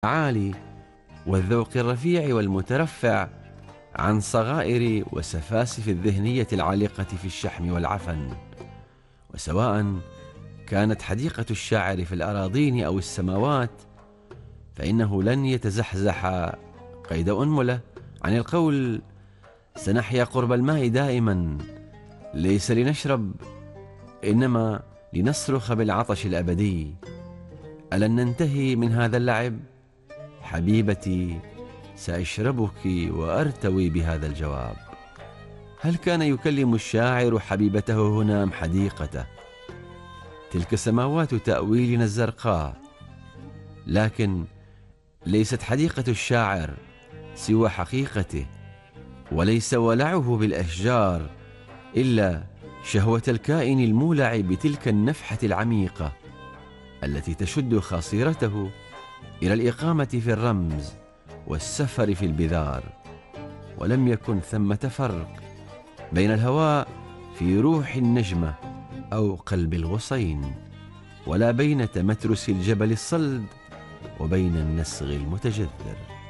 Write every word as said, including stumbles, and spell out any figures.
العالي والذوق الرفيع والمترفع عن صغائر وسفاسف الذهنية العالقة في الشحم والعفن. وسواء كانت حديقة الشاعر في الأراضين أو السماوات، فإنه لن يتزحزح قيد أنملة عن القول: سنحيا قرب الماء دائما، ليس لنشرب إنما لنصرخ بالعطش الأبدي. ألن ننتهي من هذا اللعب؟ حبيبتي، سأشربك وأرتوي بهذا الجواب. هل كان يكلم الشاعر حبيبته هنا أم حديقته؟ تلك سماوات تأويلنا الزرقاء، لكن ليست حديقة الشاعر سوى حقيقته، وليس ولعه بالأشجار إلا شهوة الكائن المولع بتلك النفحة العميقة التي تشد خاصرته إلى الإقامة في الرمز والسفر في البذار. ولم يكن ثمة فرق بين الهواء في روح النجمة أو قلب الغصين، ولا بين تمترس الجبل الصلد وبين النسغ المتجذر.